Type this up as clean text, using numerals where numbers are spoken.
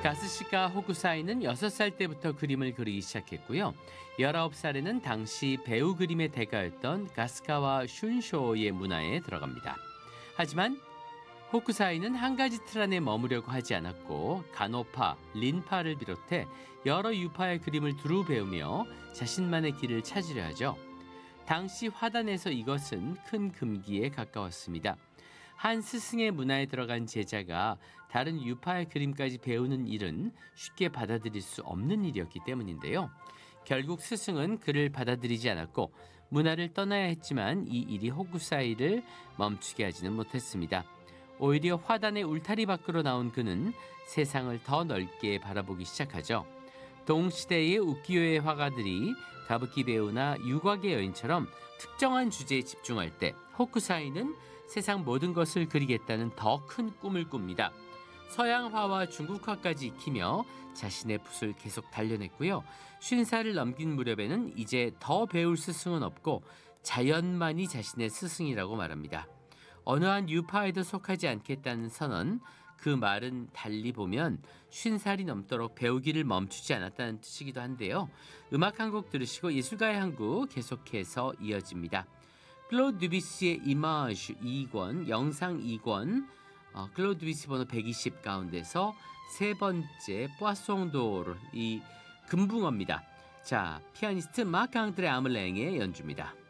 가스시카 호쿠사이는 6살 때부터 그림을 그리기 시작했고요. 19살에는 당시 배우 그림의 대가였던 가스카와 슌쇼의 문화에 들어갑니다. 하지만 호쿠사이는 한 가지 틀 안에 머무려고 하지 않았고 가노파, 린파를 비롯해 여러 유파의 그림을 두루 배우며 자신만의 길을 찾으려 하죠. 당시 화단에서 이것은 큰 금기에 가까웠습니다. 한 스승의 문화에 들어간 제자가 다른 유파의 그림까지 배우는 일은 쉽게 받아들일 수 없는 일이었기 때문인데요. 결국 스승은 그를 받아들이지 않았고 문화를 떠나야 했지만 이 일이 호쿠사이를 멈추게 하지는 못했습니다. 오히려 화단의 울타리 밖으로 나온 그는 세상을 더 넓게 바라보기 시작하죠. 동시대의 우키요의 화가들이 가부키 배우나 유곽의 여인처럼 특정한 주제에 집중할 때 호쿠사이는 세상 모든 것을 그리겠다는 더 큰 꿈을 꿉니다. 서양화와 중국화까지 익히며 자신의 붓을 계속 단련했고요. 50살을 넘긴 무렵에는 이제 더 배울 스승은 없고 자연만이 자신의 스승이라고 말합니다. 어느 한 유파에도 속하지 않겠다는 선언, 그 말은 달리 보면 50살이 넘도록 배우기를 멈추지 않았다는 뜻이기도 한데요. 음악 한 곡 들으시고 예술가의 한 곡 계속해서 이어집니다. 클로드 듀비시의 이마주 2권, 영상 2권, 클로드 듀비시 번호 120 가운데서 세 번째 뿌아송도르, 이 금붕어입니다. 자, 피아니스트 마크 앙드레 아물랭의 연주입니다.